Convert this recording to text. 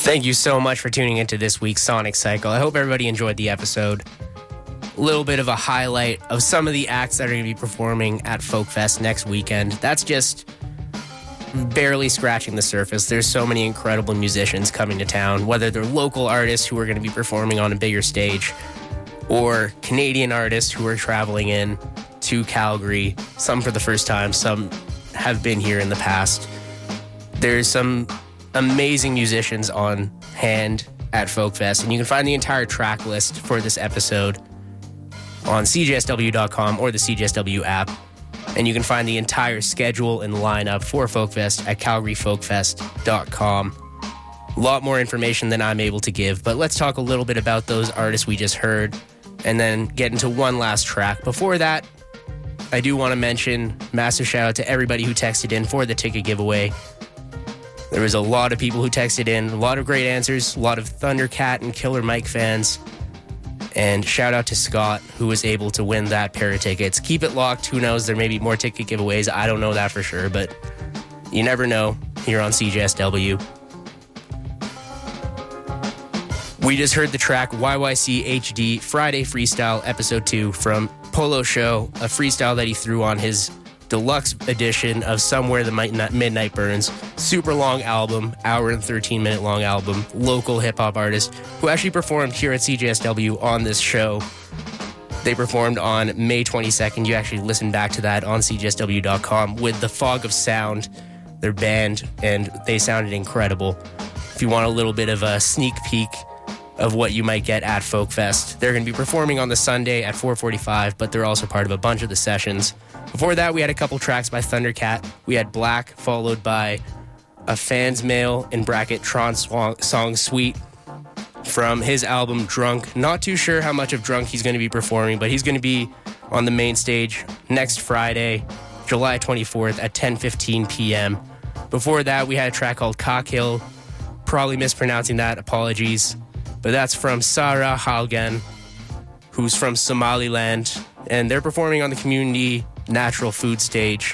Thank you so much for tuning into this week's Sonic Cycle. I hope everybody enjoyed the episode. A little bit of a highlight of some of the acts that are going to be performing at Folk Fest next weekend. That's just barely scratching the surface. There's so many incredible musicians coming to town, whether they're local artists who are going to be performing on a bigger stage or Canadian artists who are traveling in to Calgary, some for the first time, some have been here in the past. There's some amazing musicians on hand at Folk Fest, and you can find the entire track list for this episode on cjsw.com or the CJSW app, and you can find the entire schedule and lineup for Folk Fest at calgaryfolkfest.com. A lot more information than I'm able to give, but let's talk a little bit about those artists we just heard and then get into one last track. Before that, I do want to mention massive shout out to everybody who texted in for the ticket giveaway. There was a lot of people who texted in, a lot of great answers, a lot of Thundercat and Killer Mike fans. And shout out to Scott, who was able to win that pair of tickets. Keep it locked. Who knows? There may be more ticket giveaways. I don't know that for sure, but you never know here on CJSW. We just heard the track YYC HD Friday Freestyle Episode 2 from Polo Show, a freestyle that he threw on his deluxe edition of Somewhere the Midnight Burns. Super long album, hour and 13-minute long album. Local hip-hop artist who actually performed here at CJSW on this show. They performed on May 22nd. You actually listen back to that on CJSW.com with The Fog of Sound, their band, and they sounded incredible. If you want a little bit of a sneak peek of what you might get at Folk Fest, they're going to be performing on the Sunday at 4:45, but they're also part of a bunch of the sessions. Before that, we had a couple tracks by Thundercat. We had Black, followed by a fan's mail in bracket Tron song Sweet from his album Drunk. Not too sure how much of Drunk he's going to be performing, but he's going to be on the main stage next Friday, July 24th at 10:15 p.m. Before that, we had a track called Cockhill. Probably mispronouncing that, apologies. But that's from Sarah Halgan, who's from Somaliland, and they're performing on the Community Natural Food stage